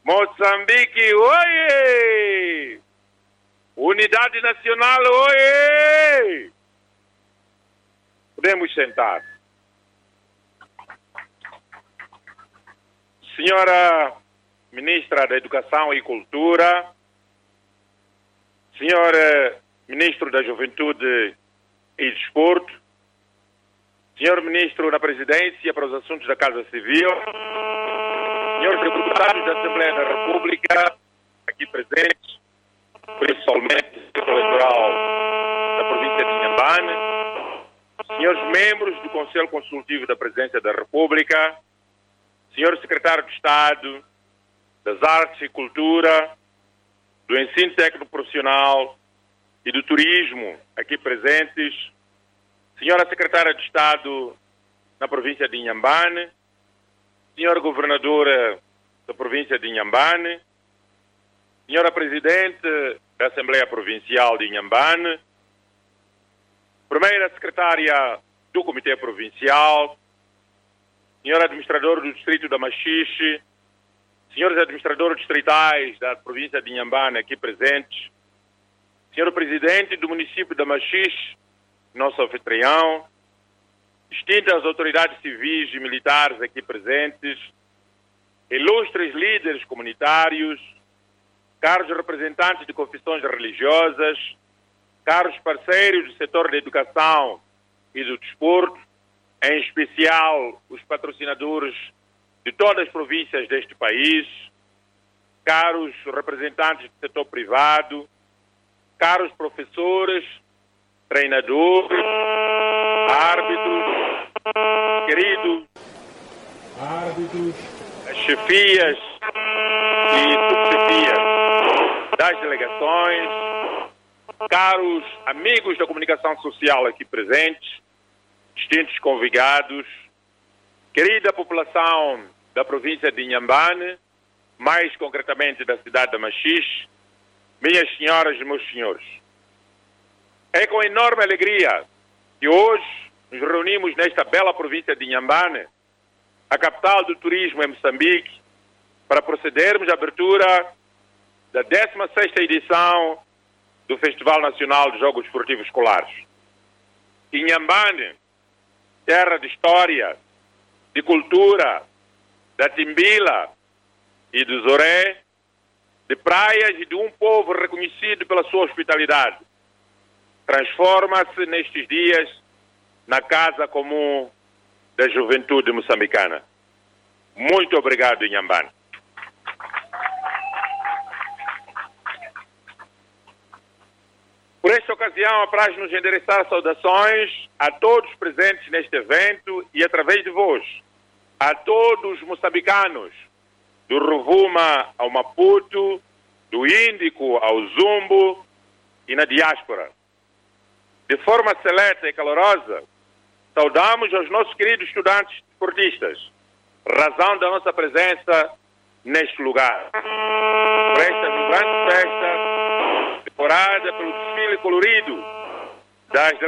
Moçambique, oie! Unidade Nacional, oie! Podemos sentar. Senhora Ministra da Educação e Cultura, Senhor Ministro da Juventude e Desporto, Senhor Ministro da Presidência para os Assuntos da Casa Civil, senhores deputados da Assembleia da República, aqui presentes, principalmente do Centro Eleitoral da província de Inhambane, senhores membros do Conselho Consultivo da Presidência da República, senhor Secretário de Estado das Artes e Cultura, do Ensino Técnico Profissional e do Turismo, aqui presentes, senhora Secretária de Estado na província de Inhambane, senhora Governadora da província de Inhambane, senhora Presidente da Assembleia Provincial de Inhambane, primeira Secretária do Comitê Provincial, senhor Administrador do Distrito da Machixe, senhores Administradores Distritais da província de Inhambane aqui presentes, senhor Presidente do município da Machixe, nosso anfitrião, distintas autoridades civis e militares aqui presentes, ilustres líderes comunitários, caros representantes de confissões religiosas, caros parceiros do setor da educação e do desporto, em especial os patrocinadores de todas as províncias deste país, caros representantes do setor privado, caros professores, treinadores, árbitros, queridos árbitros, chefias e subchefias das delegações, caros amigos da comunicação social aqui presentes, distintos convidados, querida população da província de Inhambane, mais concretamente da cidade da Machixe, minhas senhoras e meus senhores. É com enorme alegria que hoje nos reunimos nesta bela província de Inhambane, a capital do turismo em Moçambique, para procedermos à abertura da 16ª edição do Festival Nacional de Jogos Esportivos Escolares. Inhambane, terra de história, de cultura, da Timbila e do Zoré, de praias e de um povo reconhecido pela sua hospitalidade, transforma-se nestes dias na casa comum da juventude moçambicana. Muito obrigado, Inhambane. Por esta ocasião, apraz-nos endereçar saudações a todos presentes neste evento e, através de vós, a todos os moçambicanos, do Rovuma ao Maputo, do Índico ao Zumbo e na diáspora. De forma seleta e calorosa, saudamos aos nossos queridos estudantes esportistas, razão da nossa presença neste lugar. Por esta vibrante festa, decorada pelo desfile colorido das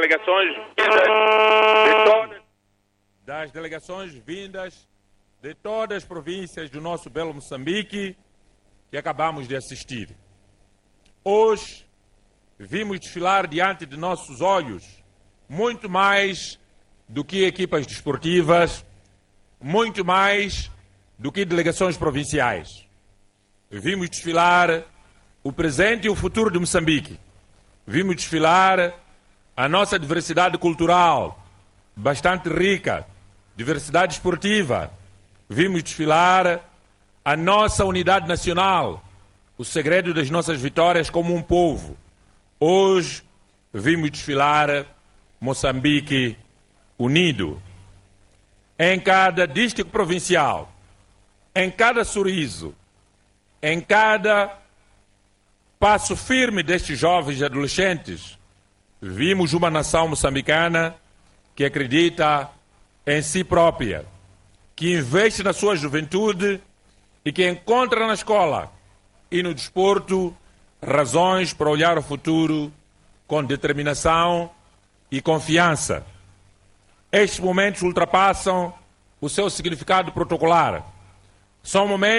delegações vindas de todas as províncias do nosso belo Moçambique, que acabamos de assistir. Hoje, vimos desfilar diante de nossos olhos muito mais do que equipas desportivas, muito mais do que delegações provinciais. Vimos desfilar o presente e o futuro de Moçambique. Vimos desfilar a nossa diversidade cultural, bastante rica, diversidade esportiva. Vimos desfilar a nossa unidade nacional, o segredo das nossas vitórias como um povo. Hoje, vimos desfilar Moçambique unido. Em cada distrito provincial, em cada sorriso, em cada passo firme destes jovens e adolescentes, vimos uma nação moçambicana que acredita em si própria, que investe na sua juventude e que encontra na escola e no desporto razões para olhar o futuro com determinação e confiança. Estes momentos ultrapassam o seu significado protocolar. São momentos